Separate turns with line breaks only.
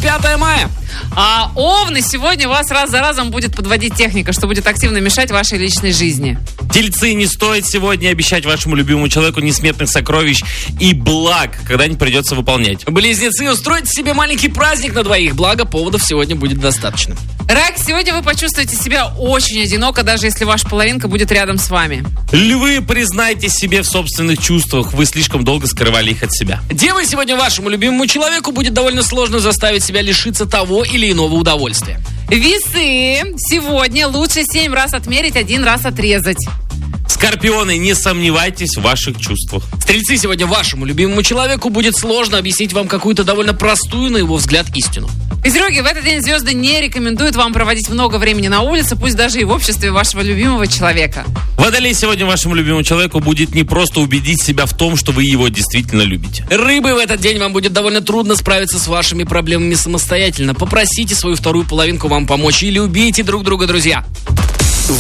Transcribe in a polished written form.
5 мая.
А Овны, сегодня вас раз за разом будет подводить техника, что будет активно мешать вашей личной жизни.
Тельцы, не стоит сегодня обещать вашему любимому человеку несметных сокровищ и благ, когда не придется выполнять.
Близнецы, устройте себе маленький праздник на двоих, благо поводов сегодня будет достаточно.
Рак, сегодня вы почувствуете себя очень одиноко, даже если ваша половинка будет рядом с вами.
Львы, признайтесь себе в собственных чувствах, вы слишком долго скрывали их от себя.
Девы, сегодня вашему любимому человеку будет довольно сложно заставить себя лишиться того или иного удовольствия.
Весы, сегодня лучше 7 раз отмерить, 1 раз отрезать.
Скорпионы, не сомневайтесь в ваших чувствах.
Стрельцы, сегодня вашему любимому человеку будет сложно объяснить вам какую-то довольно простую, на его взгляд, истину.
Козероги, в этот день звезды не рекомендуют вам проводить много времени на улице, пусть даже и в обществе вашего любимого человека.
Водолей, сегодня вашему любимому человеку будет не просто убедить себя в том, что вы его действительно любите.
Рыбы, в этот день вам будет довольно трудно справиться с вашими проблемами самостоятельно. Попросите свою вторую половинку вам помочь и любите друг друга, друзья.